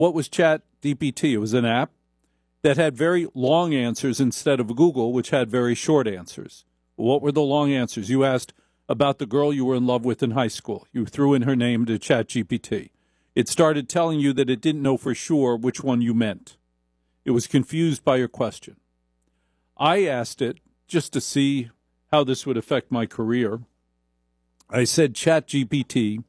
What was ChatGPT? It was an app that had very long answers instead of Google, which had very short answers. What were the long answers? You asked about the girl you were in love with in high school. You threw in her name to ChatGPT. It started telling you that it didn't know for sure which one you meant. It was confused by your question. I asked it just to see how this would affect my career. I said, ChatGPT,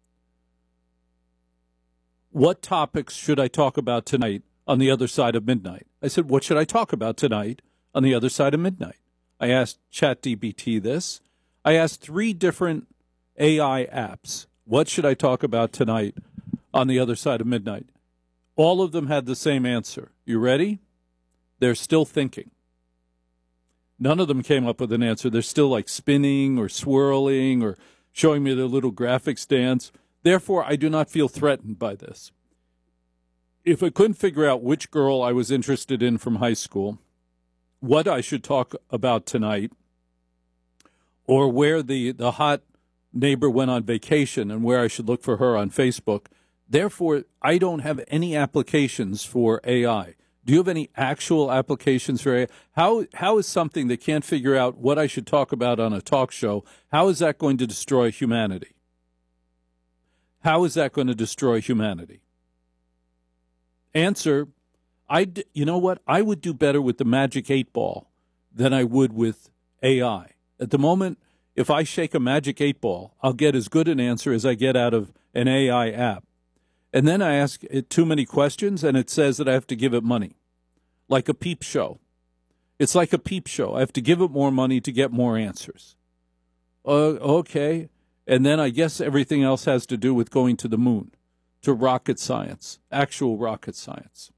what topics should I talk about tonight on the other side of midnight? I said, what should I talk about tonight on the other side of midnight? I asked ChatGPT this. I asked 3 different AI apps, what should I talk about tonight on the other side of midnight? All of them had the same answer. You ready? They're still thinking. None of them came up with an answer. They're still like spinning or swirling or showing me their little graphics dance. Therefore, I do not feel threatened by this. If I couldn't figure out which girl I was interested in from high school, what I should talk about tonight, or where the hot neighbor went on vacation and where I should look for her on Facebook, therefore, I don't have any applications for AI. Do you have any actual applications for AI? How is something that can't figure out what I should talk about on a talk show, how is that going to destroy humanity? How is that going to destroy humanity? Answer, you know what? I would do better with the Magic 8-Ball than I would with AI. At the moment, if I shake a Magic 8-Ball, I'll get as good an answer as I get out of an AI app. And then I ask it too many questions, and it says that I have to give it money, like a peep show. It's like a peep show. I have to give it more money to get more answers. Okay. And then I guess everything else has to do with going to the moon, to rocket science, actual rocket science.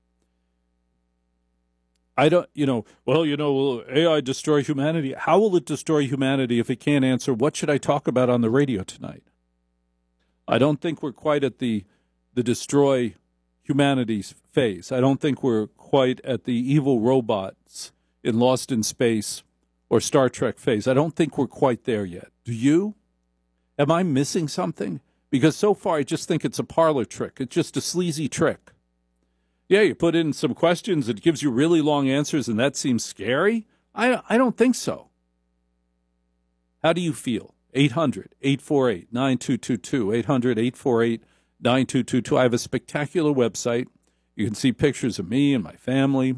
Will AI destroy humanity? How will it destroy humanity if it can't answer, what should I talk about on the radio tonight? I don't think we're quite at the destroy humanity's phase. I don't think we're quite at the evil robots in Lost in Space or Star Trek phase. I don't think we're quite there yet. Do you? Am I missing something? Because so far I just think it's a parlor trick. It's just a sleazy trick. Yeah, you put in some questions, it gives you really long answers, and that seems scary? I don't think so. How do you feel? 800-848-9222, 800-848-9222. I have a spectacular website. You can see pictures of me and my family.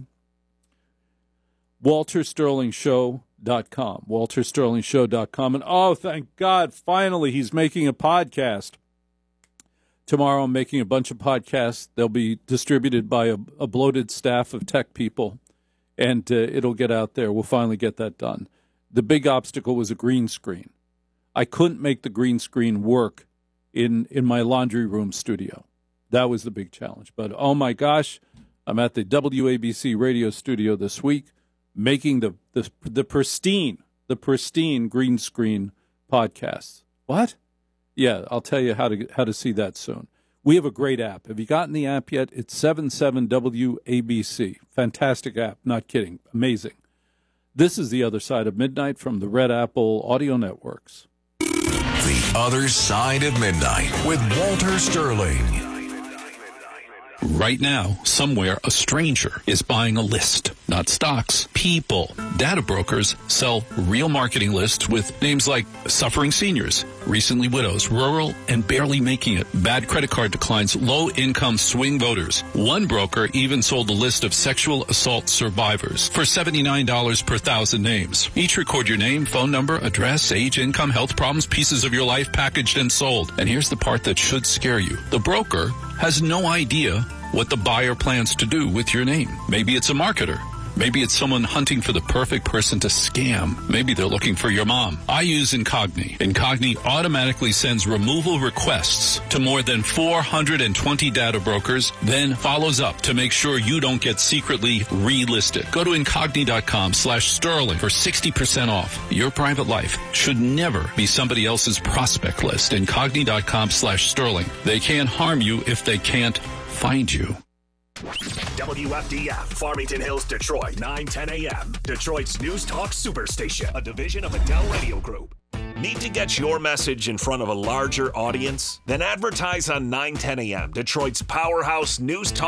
WalterSterlingShow.com, WalterSterlingShow.com. And oh, thank God, finally he's making a podcast. Tomorrow I'm making a bunch of podcasts. They'll be distributed by a bloated staff of tech people, and it'll get out there. We'll finally get that done. The big obstacle was a green screen. I couldn't make the green screen work in my laundry room studio. That was the big challenge. But, oh, my gosh, I'm at the WABC radio studio this week making the pristine green screen podcasts. What? Yeah, I'll tell you how to see that soon. We have a great app. Have you gotten the app yet? It's 77WABC. Fantastic app. Not kidding. Amazing. This is The Other Side of Midnight from the Red Apple Audio Networks. The Other Side of Midnight with Walter Sterling. Right now, somewhere, a stranger is buying a list, not stocks, people. Data brokers sell real marketing lists with names like suffering seniors, recently widows, rural, and barely making it, bad credit card declines, low-income swing voters. One broker even sold a list of sexual assault survivors for $79 per 1,000 names. Each record your name, phone number, address, age, income, health problems, pieces of your life packaged and sold. And here's the part that should scare you. The broker has no idea what the buyer plans to do with your name. Maybe it's a marketer. Maybe it's someone hunting for the perfect person to scam. Maybe they're looking for your mom. I use Incogni. Incogni automatically sends removal requests to more than 420 data brokers, then follows up to make sure you don't get secretly relisted. Go to Incogni.com/Sterling for 60% off. Your private life should never be somebody else's prospect list. Incogni.com/Sterling. They can't harm you if they can't find you. WFDF, Farmington Hills, Detroit, 9:10 a.m. Detroit's News Talk Superstation, a division of Adele Radio Group. Need to get your message in front of a larger audience? Then advertise on 9:10 a.m. Detroit's powerhouse News Talk